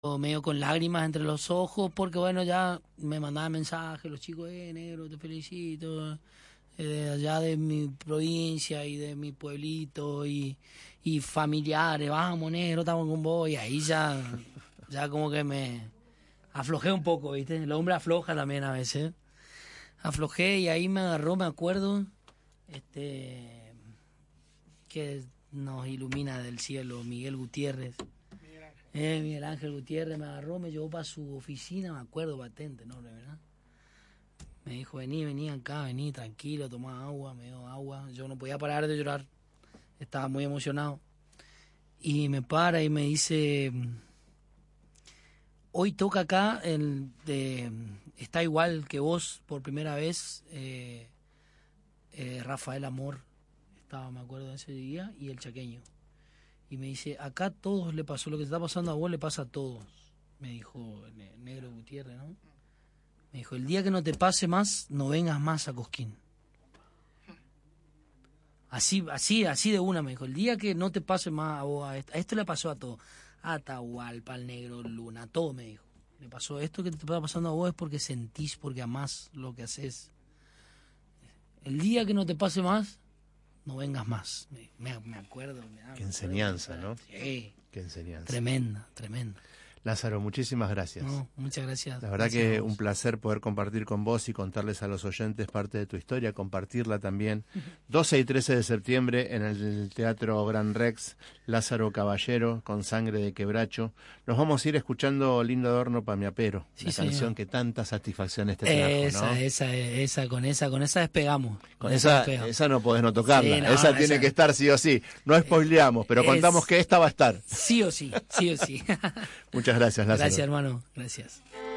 medio con lágrimas entre los ojos, porque bueno, ya me mandaban mensajes los chicos, negro, te felicito, de allá de mi provincia y de mi pueblito y familiares, vamos negro, estamos con vos, y ahí ya como que me aflojé un poco, ¿viste? El hombre afloja también a veces. Aflojé y ahí me agarró, me acuerdo, que nos ilumina del cielo, Miguel Gutiérrez. Miguel Ángel Gutiérrez me agarró, me llevó para su oficina, me acuerdo patente, ¿no? ¿Verdad? Me dijo, vení acá, vení, tranquilo, tomá agua, me dio agua. Yo no podía parar de llorar, estaba muy emocionado. Y me para y me dice, hoy toca acá, está igual que vos por primera vez, Rafael Amor, estaba, me acuerdo de ese día, y el chaqueño. Y me dice, acá a todos le pasó, lo que te está pasando a vos le pasa a todos, me dijo Negro Gutiérrez, ¿no? Me dijo, el día que no te pase más, no vengas más a Cosquín. Así de una me dijo, el día que no te pase más a vos, a esto le pasó a todos, a Atahualpa, al Negro Luna, a todo me dijo. Le pasó esto que te está pasando a vos es porque sentís, porque amás lo que haces. El día que no te pase más, no vengas más. Me acuerdo. Qué enseñanza, ¿no? Sí. Qué enseñanza. Tremenda. Lázaro, muchísimas gracias. No, muchas gracias. La verdad gracias que un placer poder compartir con vos y contarles a los oyentes parte de tu historia, compartirla también. 12 y 13 de septiembre en el Teatro Gran Rex, Lázaro Caballero, con Sangre de Quebracho. Nos vamos a ir escuchando Lindo Adorno pa' mi apero, sí, la señor. canción que tantas satisfacciones te trajo, ¿no? Esa, con esa despegamos. Con esa no podés no tocarla, sí, no, esa tiene que estar sí o sí. No spoileamos, pero contamos que esta va a estar. Sí o sí. Muchas gracias, Lázaro. Gracias, hermano. Gracias.